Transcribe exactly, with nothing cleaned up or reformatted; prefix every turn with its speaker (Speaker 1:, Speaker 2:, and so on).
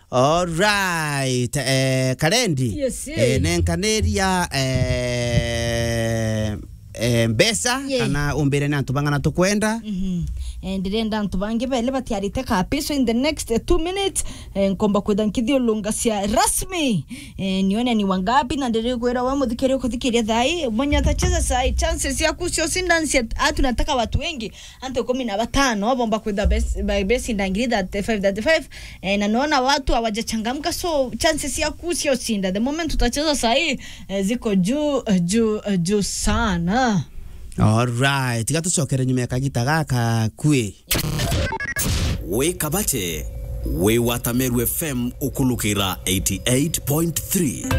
Speaker 1: All right. Eh, Karendi.
Speaker 2: Yes, yes.
Speaker 1: Eh, nenkaneria eh eh mbesa
Speaker 2: Yeah.
Speaker 1: kana umbere na tubangana tukwenda.
Speaker 2: Mhm. And then down to bangi bele batiarite ka piso in the next uh, two minutes nkomba kwedankithio lunga cia rasmi eh, nione ni wangapi na ndere kwera wa muthikere kuthikiria thai mwenye atacheza sai chances ya kusio sindansi atu nataka watu wengi ante kumi na batano bomba kwenda best by best ndangiri that five that five eh, na naona watu hawajachangamka so chances ya kusio sinda the moment tutacheza sai eh, ziko juu juu juu sana.
Speaker 1: All right. Tiga tucokere nyuma ya kagita gaka kwe.
Speaker 3: We kabate. We Watameru F M ukulukira eighty-eight point three.